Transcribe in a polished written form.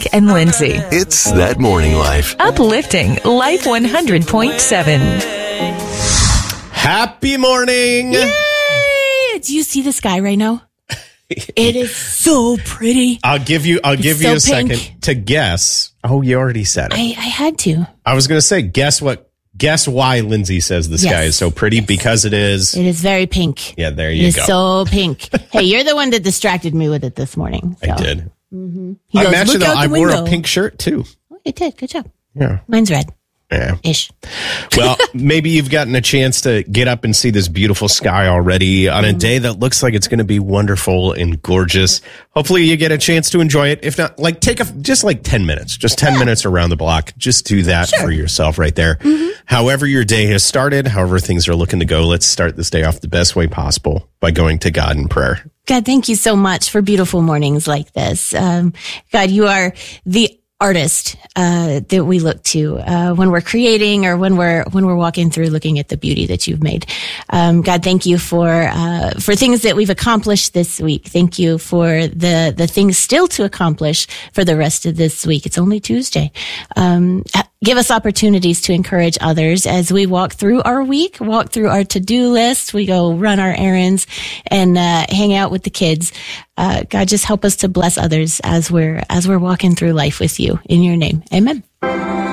Brooke and Lindsay. It's That Morning Life. Uplifting Life 100.7. Happy morning. Yay! Do you see the sky right now? It is so pretty. I'll give you a so second pink. to guess. Oh, you already said it. I had to. I was going to say, guess why Lindsay says the sky is so pretty? Because it is. It is very pink. Yeah, there It you is go. so pink. Hey, you're the one that distracted me with it this morning. So. I did. He I goes, matched "Look it though. out I the wore a window." pink shirt too. Oh, you did. Good job. Yeah. Mine's red. Yeah. Ish. Well, maybe you've gotten a chance to get up and see this beautiful sky already on a day that looks like it's going to be wonderful and gorgeous. Hopefully you get a chance to enjoy it. If not, like take just 10 minutes, just 10 minutes around the block. Just do that for yourself right there. However your day has started, however things are looking to go, let's start this day off the best way possible by going to God in prayer. God, thank you so much for beautiful mornings like this. God, you are the artist that we look to when we're creating or when we're walking through looking at the beauty that you've made. God, thank you for things that we've accomplished this week. Thank you for the things still to accomplish for the rest of this week. It's only Tuesday. Give us opportunities to encourage others as we walk through our week, walk through our to-do list. We go run our errands and hang out with the kids. God, just help us to bless others as we're walking through life with you. In your name, amen.